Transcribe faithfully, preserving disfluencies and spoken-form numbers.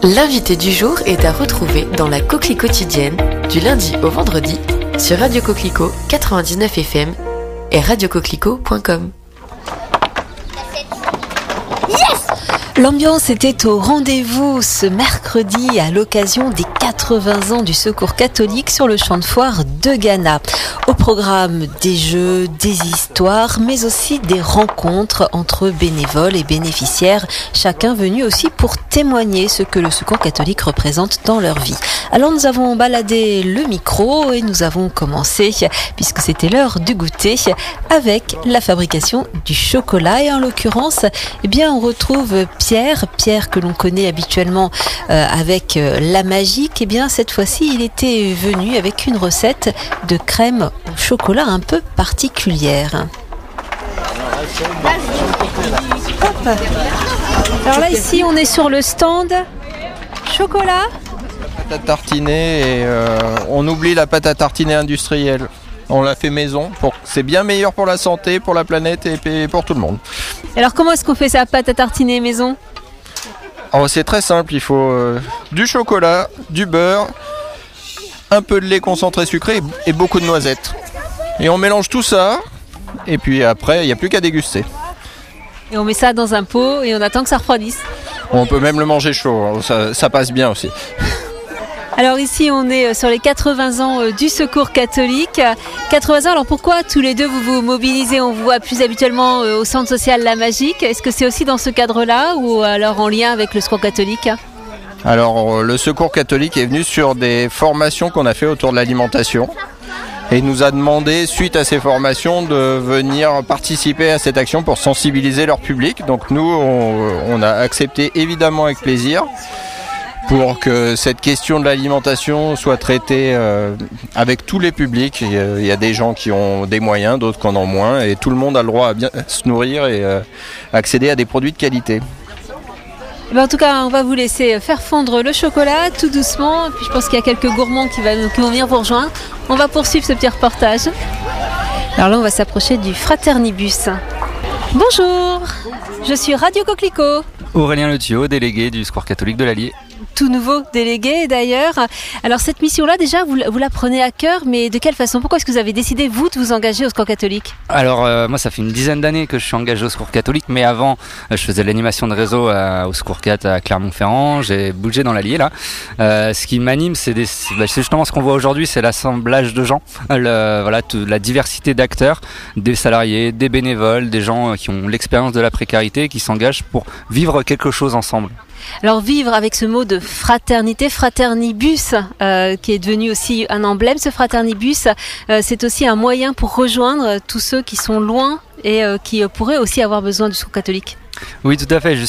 L'invité du jour est à retrouver dans la Coquelie quotidienne du lundi au vendredi sur Radio Coquelicot quatre-vingt-dix-neuf F M et radio coquelicot point com. L'ambiance était au rendez-vous ce mercredi à l'occasion des quatre-vingts ans du Secours catholique sur le champ de foire de Ghana. Au programme des jeux, des histoires, mais aussi des rencontres entre bénévoles et bénéficiaires, chacun venu aussi pour témoigner ce que le Secours catholique représente dans leur vie. Alors nous avons baladé le micro et nous avons commencé, puisque c'était l'heure du goûter, avec la fabrication du chocolat. Et en l'occurrence, eh bien, on retrouve Pierre, Pierre que l'on connaît habituellement euh, avec euh, la magique. Eh bien, cette fois-ci, il était venu avec une recette de crème au chocolat un peu particulière. Hop. Alors là, ici, on est sur le stand chocolat. Pâte à tartiner et euh, on oublie la pâte à tartiner industrielle. On l'a fait maison, pour... c'est bien meilleur pour la santé, pour la planète et pour tout le monde. Alors comment est-ce qu'on fait sa pâte à tartiner maison ? Alors, c'est très simple, il faut euh, du chocolat, du beurre, un peu de lait concentré sucré et beaucoup de noisettes. Et on mélange tout ça et puis après il n'y a plus qu'à déguster. Et on met ça dans un pot et on attend que ça refroidisse. On peut même le manger chaud, ça, ça passe bien aussi. Alors ici on est sur les quatre-vingts ans du Secours catholique. quatre-vingts ans, alors pourquoi tous les deux vous vous mobilisez ? On vous voit plus habituellement au centre social La Magique. Est-ce que c'est aussi dans ce cadre-là ou alors en lien avec le Secours catholique ? Alors le Secours catholique est venu sur des formations qu'on a fait autour de l'alimentation et nous a demandé, suite à ces formations, de venir participer à cette action pour sensibiliser leur public. Donc nous, on, on a accepté évidemment avec plaisir, pour que cette question de l'alimentation soit traitée euh, avec tous les publics. Il y, a, il y a des gens qui ont des moyens, d'autres qui en ont moins, et tout le monde a le droit à bien se nourrir et euh, accéder à des produits de qualité. Ben en tout cas, on va vous laisser faire fondre le chocolat tout doucement. Puis je pense qu'il y a quelques gourmands qui, va, qui vont venir vous rejoindre. On va poursuivre ce petit reportage. Alors là, on va s'approcher du Fraternibus. Bonjour, je suis Radio Coquelicot. Aurélien Le Thio, délégué du Secours catholique de l'Allier. Tout nouveau délégué d'ailleurs. Alors cette mission-là déjà, vous, vous la prenez à cœur, mais de quelle façon ? Pourquoi est-ce que vous avez décidé, vous, de vous engager au Secours catholique ? Alors euh, moi ça fait une dizaine d'années que je suis engagé au Secours catholique, mais avant euh, je faisais l'animation de réseau euh, au Secours catholique à Clermont-Ferrand, j'ai bougé dans l'Allier là. Euh, ce qui m'anime, c'est, des, c'est, bah, c'est justement ce qu'on voit aujourd'hui, c'est l'assemblage de gens, le, voilà, tout, la diversité d'acteurs, des salariés, des bénévoles, des gens qui ont l'expérience de la précarité, qui s'engagent pour vivre quelque chose ensemble. Alors vivre avec ce mot de fraternité, fraternibus, euh, qui est devenu aussi un emblème, ce fraternibus, euh, c'est aussi un moyen pour rejoindre tous ceux qui sont loin et euh, qui euh, pourraient aussi avoir besoin du Secours catholique. Oui, tout à fait.